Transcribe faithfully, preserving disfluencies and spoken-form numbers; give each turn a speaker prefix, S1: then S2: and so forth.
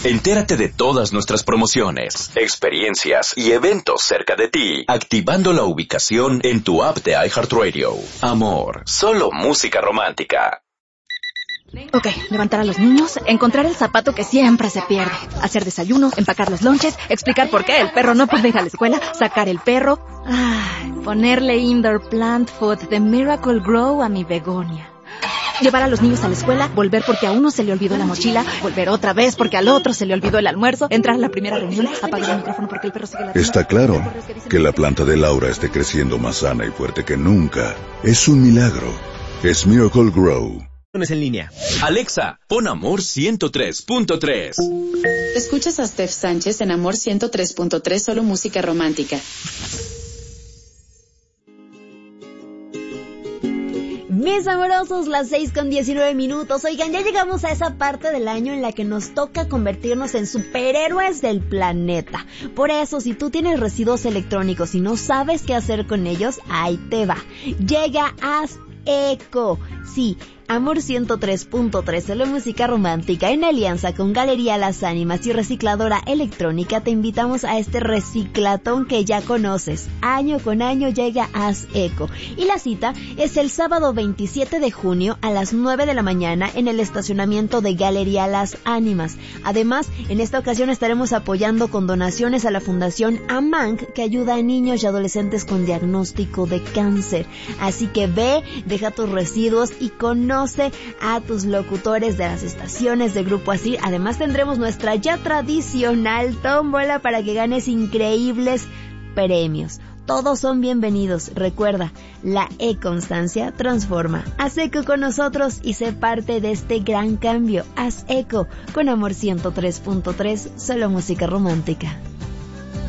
S1: Entérate de todas nuestras promociones, experiencias y eventos cerca de ti, activando la ubicación en tu app de iHeartRadio. Amor, solo música romántica.
S2: Ok, levantar a los niños, encontrar el zapato que siempre se pierde, hacer desayunos, empacar los lonches, explicar por qué el perro no puede ir a la escuela, sacar el perro, ay, ponerle indoor plant food de Miracle Grow a mi begonia. Llevar a los niños a la escuela, volver porque a uno se le olvidó la mochila, volver otra vez porque al otro se le olvidó el almuerzo, entrar a la primera reunión, apagar el micrófono porque el perro sigue ladrando.
S3: Está claro que la planta de Laura esté creciendo más sana y fuerte que nunca. Es un milagro. Es Miracle Grow.
S4: En línea.
S1: Alexa, pon Amor ciento tres punto tres.
S5: Escuchas a Steph Sánchez en Amor ciento tres punto tres, solo música romántica.
S6: Mis amorosos, las seis con diecinueve minutos. Oigan, ya llegamos a esa parte del año en la que nos toca convertirnos en superhéroes del planeta. Por eso, si tú tienes residuos electrónicos y no sabes qué hacer con ellos, ahí te va. Llega ASECO. Sí, Amor ciento tres punto tres, solo música romántica, en alianza con Galería Las Ánimas y Recicladora Electrónica, te invitamos a este reciclatón que ya conoces. Año con año llega ASECO. Y la cita es el sábado veintisiete de junio a las nueve de la mañana en el estacionamiento de Galería Las Ánimas. Además, en esta ocasión estaremos apoyando con donaciones a la Fundación AMANC, que ayuda a niños y adolescentes con diagnóstico de cáncer. Así que ve, deja tus residuos y conoce a tus locutores de las estaciones de Grupo Asir. Además tendremos nuestra ya tradicional tómbola para que ganes increíbles premios. Todos son bienvenidos. Recuerda, la e-constancia transforma. Haz eco con nosotros y sé parte de este gran cambio. Haz eco con Amor ciento tres punto tres, solo música romántica.